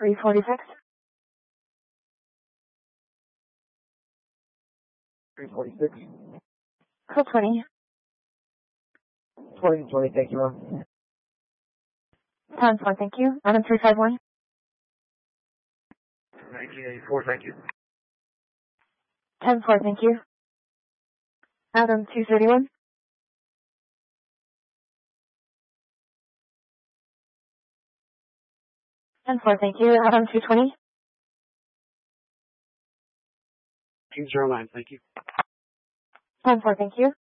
346. 346. Code 20. 20, thank you, ma'am. 10-4, thank you. Adam 351. 1984, thank you. 10-4, thank you. Adam 231. 10-4, thank you. Adam 220. 209, thank you. 10-4, thank you.